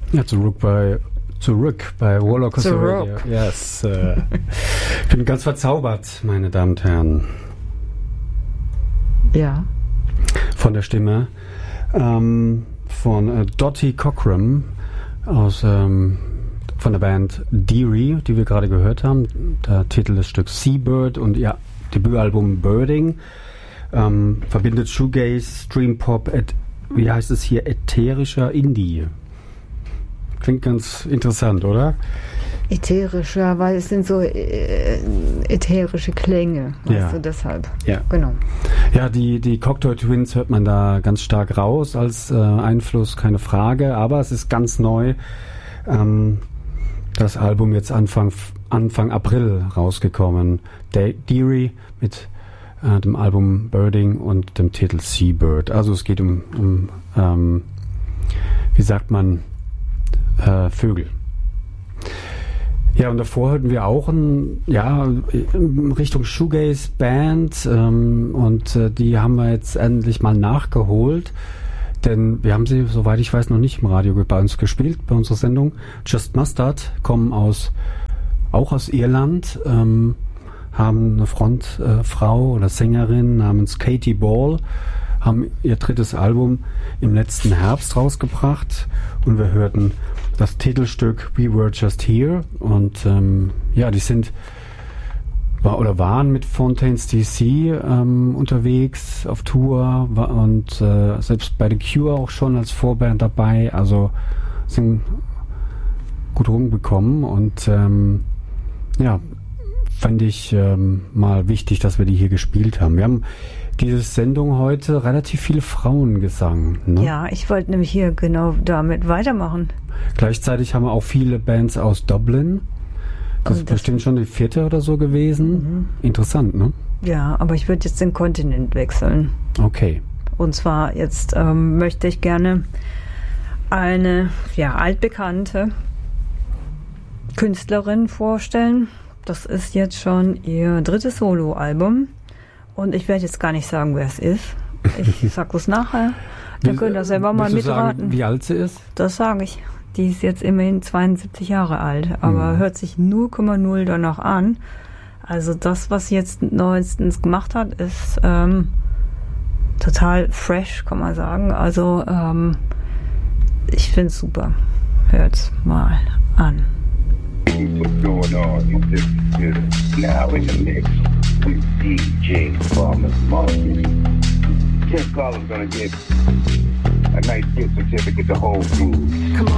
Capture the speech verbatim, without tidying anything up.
Ja, zurück bei zurück bei Rollercoaster Radio. Yes. Äh, ich bin ganz verzaubert, meine Damen und Herren. Ja. Von der Stimme ähm, von äh, Dottie Cockrum aus ähm, von der Band Deary, die wir gerade gehört haben. Der Titel des Stücks Seabird und ihr Debütalbum Birding ähm, verbindet Shoegaze, Dream Pop, et, wie heißt es hier, ätherischer Indie. Klingt ganz interessant, oder? Ätherischer, weil es sind so äh, ätherische Klänge, weißt ja. du, deshalb. Ja, genau. Ja, die, die Cocteau Twins hört man da ganz stark raus als äh, Einfluss, keine Frage, aber es ist ganz neu. Ähm, das Album jetzt Anfang, Anfang April rausgekommen. De- Deary mit äh, dem Album Birding und dem Titel Seabird. Also es geht um, um ähm, wie sagt man, äh, Vögel. Ja, und davor hörten wir auch ein, ja, in Richtung Shoegaze Band ähm, und äh, die haben wir jetzt endlich mal nachgeholt, denn wir haben sie, soweit ich weiß, noch nicht im Radio bei uns gespielt, bei unserer Sendung. Just Mustard kommen aus, auch aus Irland, ähm, haben eine Frontfrau äh, oder Sängerin namens Katie Ball, haben ihr drittes Album im letzten Herbst rausgebracht und wir hörten das Titelstück We Were Just Here und ähm, ja, die sind war, oder waren mit Fontaines D C ähm, unterwegs auf Tour war, und äh, selbst bei The Cure auch schon als Vorband dabei, also sind gut rumgekommen und ähm, ja, fand ich ähm, mal wichtig, dass wir die hier gespielt haben. Wir haben diese Sendung heute relativ viel Frauengesang. Ne? Ja, ich wollte nämlich hier genau damit weitermachen. Gleichzeitig haben wir auch viele Bands aus Dublin. Das ist bestimmt schon die vierte oder so gewesen. Mhm. Interessant, ne? Ja, aber ich würde jetzt den Kontinent wechseln. Okay. Und zwar jetzt ähm, möchte ich gerne eine ja, altbekannte Künstlerin vorstellen. Das ist jetzt schon ihr drittes Soloalbum. Und ich werde jetzt gar nicht sagen, wer es ist. Ich sag es nachher. Dann könnt ihr selber mal mitraten. Sagen, wie alt sie ist? Das sage ich. Die ist jetzt immerhin zweiundsiebzig Jahre alt, aber mhm. hört sich null Komma null danach an. Also das, was sie jetzt neuestens gemacht hat, ist ähm, total fresh, kann man sagen. Also ähm, ich finde es super. Hört's mal an. What's going on? This is now in the mix with D J Farmer's Market. Tim Collins gonna get a nice gift certificate to Whole Foods. Come on.